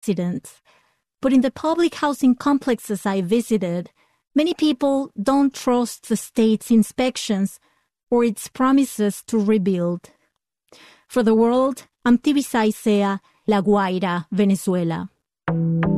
residents. But in the public housing complexes I visited, many people don't trust the state's inspections or its promises to rebuild. For the world, I'm Tibisay Sea, La Guaira, Venezuela.